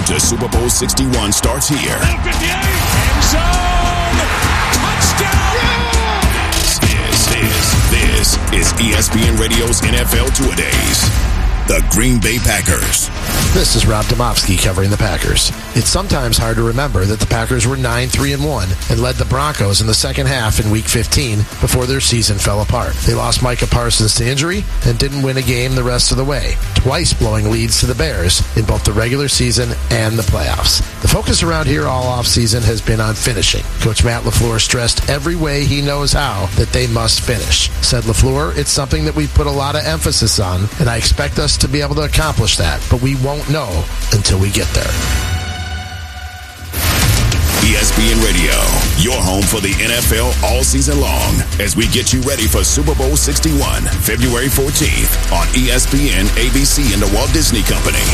road to Super Bowl 61 starts here. End zone! Touchdown! This is ESPN Radio's NFL Two-A-Days. The Green Bay Packers. This is Rob Domofsky covering the Packers. It's sometimes hard to remember that the Packers were 9-3-1 and led the Broncos in the second half in Week 15 before their season fell apart. They lost Micah Parsons to injury and didn't win a game the rest of the way, twice blowing leads to the Bears in both the regular season and the playoffs. The focus around here all offseason has been on finishing. Coach Matt LaFleur stressed every way he knows how that they must finish. Said LaFleur, it's something that we've put a lot of emphasis on, and I expect us to be able to accomplish that, but we won't know until we get there. ESPN Radio, your home for the NFL all season long, as we get you ready for Super Bowl 61, February 14th on ESPN, ABC, and the Walt Disney Company.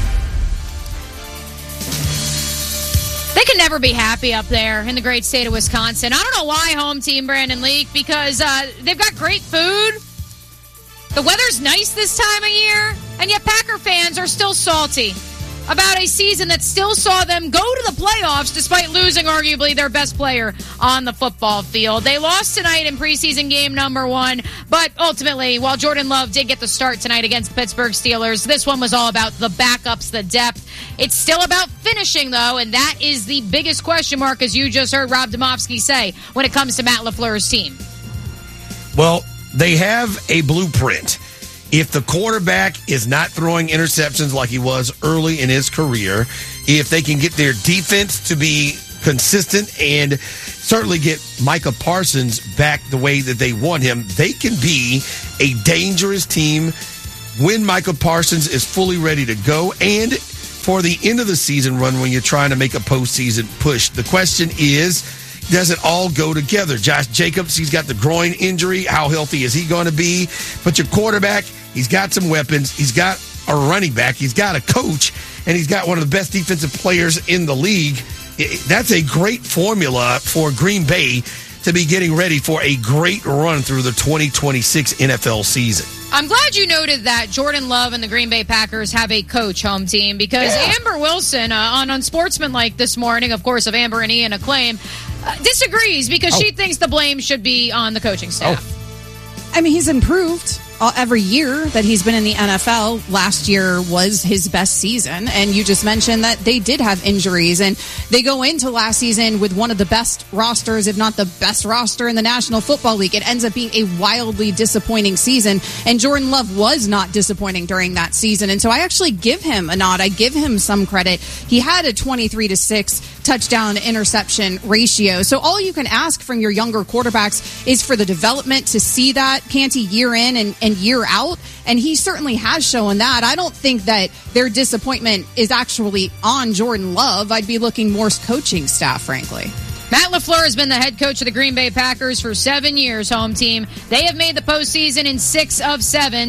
They can never be happy up there in the great state of Wisconsin. I don't know why, home team Brandon Leak, because they've got great food. The weather's nice this time of year, and yet Packer fans are still salty about a season that still saw them go to the playoffs despite losing arguably their best player on the football field. They lost tonight in preseason game number 1, but ultimately, while Jordan Love did get the start tonight against the Pittsburgh Steelers, this one was all about the backups, the depth. It's still about finishing, though, and that is the biggest question mark, as you just heard Rob Domofsky say, when it comes to Matt LaFleur's team. Well, they have a blueprint. If the quarterback is not throwing interceptions like he was early in his career, if they can get their defense to be consistent and certainly get Micah Parsons back the way that they want him, they can be a dangerous team when Micah Parsons is fully ready to go and for the end of the season run when you're trying to make a postseason push. The question is, does it all go together? Josh Jacobs, he's got the groin injury. How healthy is he going to be? But your quarterback, he's got some weapons. He's got a running back. He's got a coach. And he's got one of the best defensive players in the league. That's a great formula for Green Bay to be getting ready for a great run through the 2026 NFL season. I'm glad you noted that Jordan Love and the Green Bay Packers have a coach, home team, because Amber Wilson on Unsportsmanlike this morning, of course, of Amber and Ian Acclaim, disagrees because she thinks the blame should be on the coaching staff. I mean, he's improved every year that he's been in the NFL. Last year was his best season, and you just mentioned that they did have injuries, and they go into last season with one of the best rosters, if not the best roster in the National Football League. It ends up being a wildly disappointing season, and Jordan Love was not disappointing during that season, and so I actually give him a nod. I give him some credit. He had a 23-6 touchdown interception ratio, so all you can ask from your younger quarterbacks is for the development to see that, Canty, year in and year out, and he certainly has shown that. I don't think that their disappointment is actually on Jordan Love. I'd be looking more coaching staff, frankly. Matt LaFleur has been the head coach of the Green Bay Packers for 7 years, home team. They have made the postseason in 6 of 7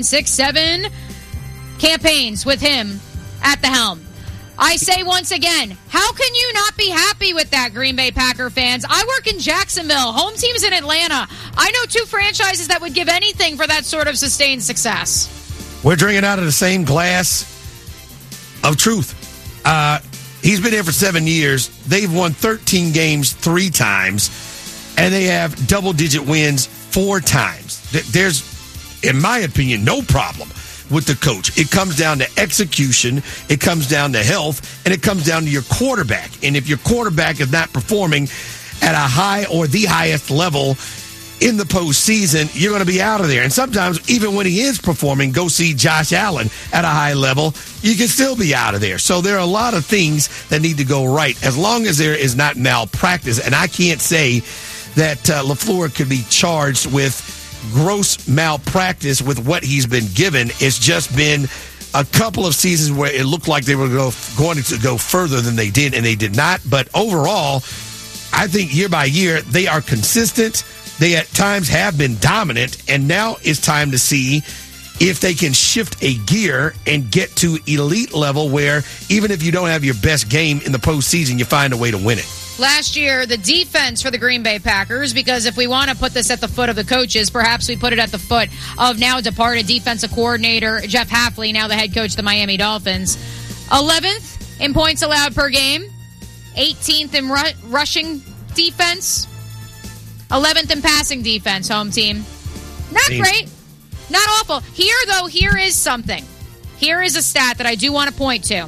campaigns with him at the helm. I say once again, how can you not be happy with that, Green Bay Packer fans? I work in Jacksonville. Home team's in Atlanta. I know 2 franchises that would give anything for that sort of sustained success. We're drinking out of the same glass of truth. He's been here for 7 years. They've won 13 games 3 times, and they have double-digit wins 4 times. There's, in my opinion, no problem with the coach. It comes down to execution, it comes down to health, and it comes down to your quarterback. And if your quarterback is not performing at a high or the highest level in the postseason, you're going to be out of there. And sometimes, even when he is performing, go see Josh Allen at a high level, you can still be out of there. So there are a lot of things that need to go right, as long as there is not malpractice. And I can't say that LaFleur could be charged with gross malpractice with what he's been given. It's just been a couple of seasons where it looked like they were going to go further than they did, and they did not. But overall, I think year by year, they are consistent. They at times have been dominant, and now it's time to see if they can shift a gear and get to elite level where even if you don't have your best game in the postseason, you find a way to win it. Last year, the defense for the Green Bay Packers, because if we want to put this at the foot of the coaches, perhaps we put it at the foot of now departed defensive coordinator Jeff Hafley, now the head coach of the Miami Dolphins. 11th in points allowed per game, 18th in rushing defense, 11th in passing defense, home team. Not great. Not awful. Here is something. Here is a stat that I do want to point to.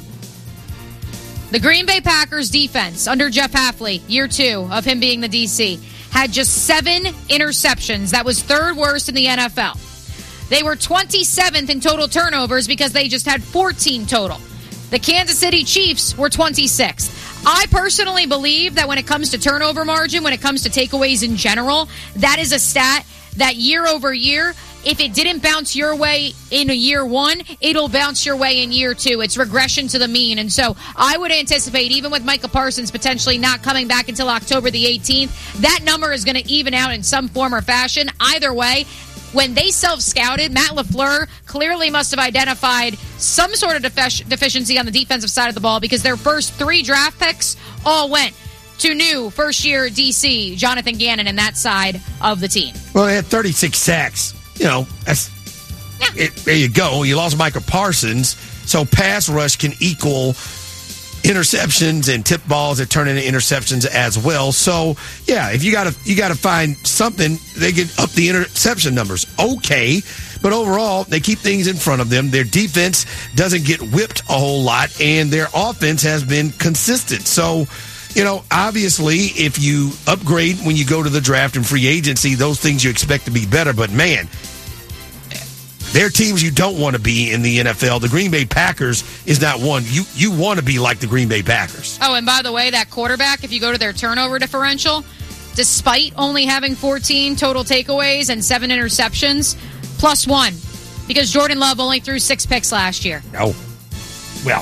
The Green Bay Packers defense under Jeff Hafley, year 2 of him being the DC, had just 7 interceptions. That was 3rd worst in the NFL. They were 27th in total turnovers because they just had 14 total. The Kansas City Chiefs were 26th. I personally believe that when it comes to turnover margin, when it comes to takeaways in general, that is a stat that year over year, if it didn't bounce your way in year 1, it'll bounce your way in year 2. It's regression to the mean. And so I would anticipate, even with Micah Parsons potentially not coming back until October the 18th, that number is going to even out in some form or fashion. Either way, when they self-scouted, Matt LaFleur clearly must have identified some sort of deficiency on the defensive side of the ball, because their first 3 draft picks all went to new first-year DC Jonathan Gannon and that side of the team. Well, they had 36 sacks. There you go. You lost Micah Parsons, so pass rush can equal interceptions and tip balls that turn into interceptions as well. So, yeah, if you got to find something, they can up the interception numbers. Okay, but overall, they keep things in front of them. Their defense doesn't get whipped a whole lot, and their offense has been consistent. So, obviously, if you upgrade when you go to the draft and free agency, those things you expect to be better. But, man, there are teams you don't want to be in the NFL. The Green Bay Packers is not one. You want to be like the Green Bay Packers. Oh, and by the way, that quarterback, if you go to their turnover differential, despite only having 14 total takeaways and 7 interceptions, +1, because Jordan Love only threw 6 picks last year. Oh, well,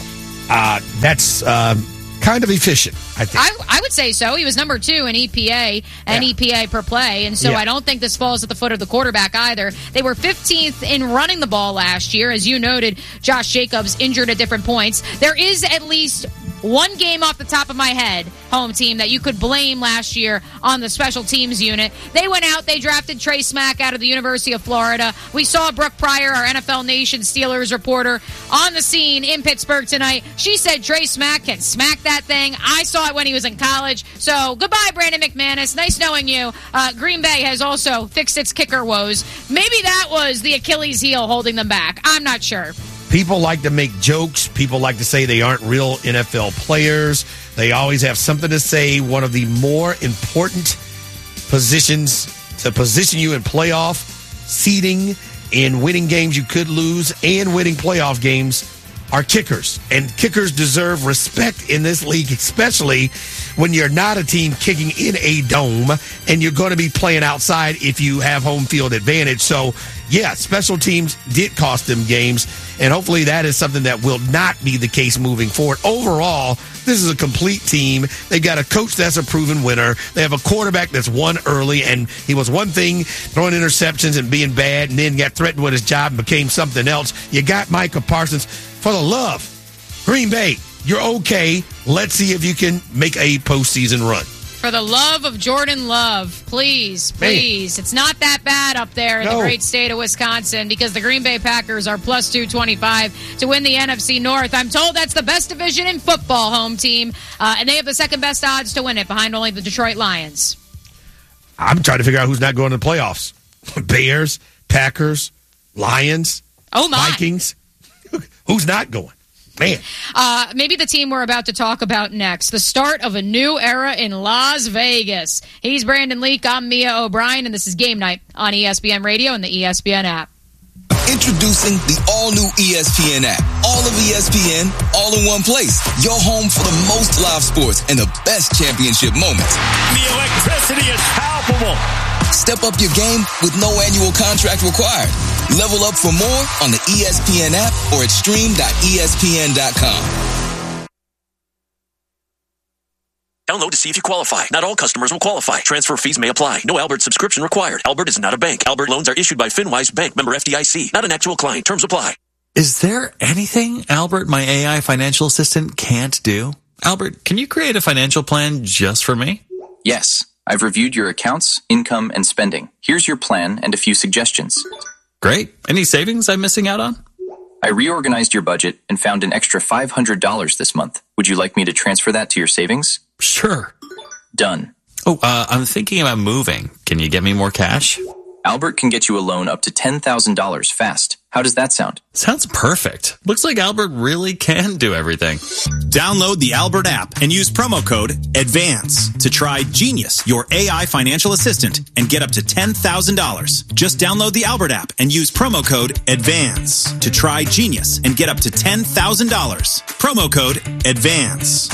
that's kind of efficient, I think. I would say so. He was number 2 in EPA and EPA per play, and so I don't think this falls at the foot of the quarterback either. They were 15th in running the ball last year. As you noted, Josh Jacobs injured at different points. There is at least one game off the top of my head, home team, that you could blame last year on the special teams unit. They went out, they drafted Trey Smack out of the University of Florida. We saw Brooke Pryor, our NFL Nation Steelers reporter, on the scene in Pittsburgh tonight. She said Trey Smack can smack that thing. I saw it when he was in college. So goodbye, Brandon McManus. Nice knowing you. Green Bay has also fixed its kicker woes. Maybe that was the Achilles heel holding them back. I'm not sure. People like to make jokes. People like to say they aren't real NFL players. They always have something to say. One of the more important positions to position you in playoff seeding, in winning games you could lose, and winning playoff games are kickers. And kickers deserve respect in this league, especially when you're not a team kicking in a dome and you're going to be playing outside if you have home field advantage. So, yeah, special teams did cost them games, and hopefully that is something that will not be the case moving forward. Overall, this is a complete team. They've got a coach that's a proven winner. They have a quarterback that's won early, and he was one thing, throwing interceptions and being bad, and then got threatened with his job and became something else. You got Micah Parsons. For the love, Green Bay, you're okay. Let's see if you can make a postseason run. For the love of Jordan Love, please. It's not that bad up there in the great state of Wisconsin, because the Green Bay Packers are +225 to win the NFC North. I'm told that's the best division in football, home team, and they have the second best odds to win it, behind only the Detroit Lions. I'm trying to figure out who's not going to the playoffs. Bears, Packers, Lions, Vikings. Who's not going? Man. Maybe the team we're about to talk about next. The start of a new era in Las Vegas. He's Brandon Leak. I'm Mia O'Brien, and this is Game Night on ESPN Radio and the ESPN app. Introducing the all-new ESPN app. All of ESPN, all in one place. Your home for the most live sports and the best championship moments. The electricity is palpable. Step up your game with no annual contract required. Level up for more on the ESPN app or at stream.espn.com. Download to see if you qualify. Not all customers will qualify. Transfer fees may apply. No Albert subscription required. Albert is not a bank. Albert loans are issued by FinWise Bank, member FDIC. Not an actual client. Terms apply. Is there anything Albert, my AI financial assistant, can't do? Albert, can you create a financial plan just for me? Yes. I've reviewed your accounts, income, and spending. Here's your plan and a few suggestions. Great. Any savings I'm missing out on? I reorganized your budget and found an extra $500 this month. Would you like me to transfer that to your savings? Sure. Done. Oh, I'm thinking about moving. Can you get me more cash? Albert can get you a loan up to $10,000 fast. How does that sound? Sounds perfect. Looks like Albert really can do everything. Download the Albert app and use promo code ADVANCE to try Genius, your AI financial assistant, and get up to $10,000. Just download the Albert app and use promo code ADVANCE to try Genius and get up to $10,000. Promo code ADVANCE.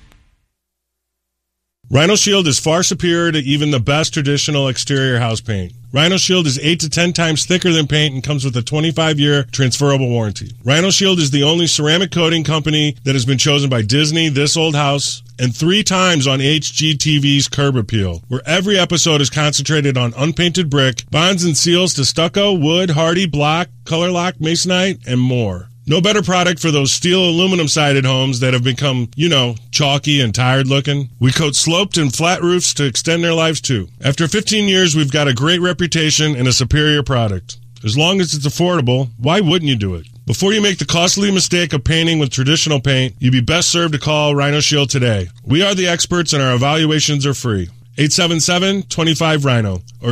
Rhino Shield is far superior to even the best traditional exterior house paint. Rhino Shield is 8 to 10 times thicker than paint and comes with a 25-year transferable warranty. Rhino Shield is the only ceramic coating company that has been chosen by Disney, This Old House, and 3 times on HGTV's Curb Appeal, where every episode is concentrated on unpainted brick, bonds and seals to stucco, wood, hardy, block, color lock, masonite, and more. No better product for those steel aluminum-sided homes that have become, chalky and tired looking. We coat sloped and flat roofs to extend their lives too. After 15 years, we've got a great reputation and a superior product. As long as it's affordable, why wouldn't you do it? Before you make the costly mistake of painting with traditional paint, you'd be best served to call Rhino Shield today. We are the experts and our evaluations are free. 877-25-RHINO or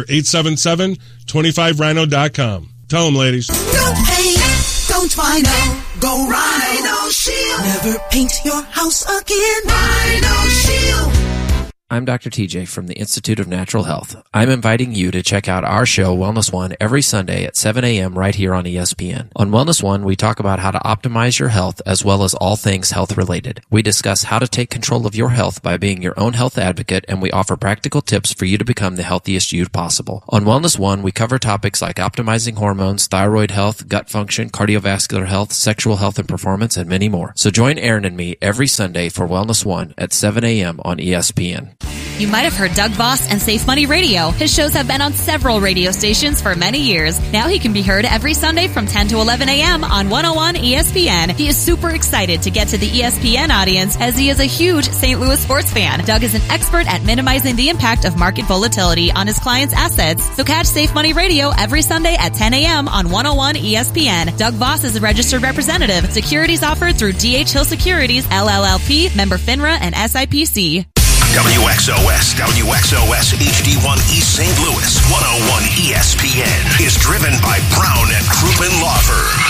877-25rhino.com. Tell them, ladies. Don't paint, don't Rhino, go Rhino Shield. Never paint your house again. Rhino Shield. I'm Dr. TJ from the Institute of Natural Health. I'm inviting you to check out our show, Wellness One, every Sunday at 7 a.m. right here on ESPN. On Wellness One, we talk about how to optimize your health as well as all things health-related. We discuss how to take control of your health by being your own health advocate, and we offer practical tips for you to become the healthiest you possible. On Wellness One, we cover topics like optimizing hormones, thyroid health, gut function, cardiovascular health, sexual health and performance, and many more. So join Aaron and me every Sunday for Wellness One at 7 a.m. on ESPN. You might have heard Doug Voss and Safe Money Radio. His shows have been on several radio stations for many years. Now he can be heard every Sunday from 10 to 11 a.m. on 101 ESPN. He is super excited to get to the ESPN audience as he is a huge St. Louis sports fan. Doug is an expert at minimizing the impact of market volatility on his clients' assets. So catch Safe Money Radio every Sunday at 10 a.m. on 101 ESPN. Doug Voss is a registered representative. Securities offered through D.H. Hill Securities, LLLP, member FINRA and SIPC. WXOS HD1 East St. Louis 101 ESPN is driven by Brown and Crouppen Law Firm.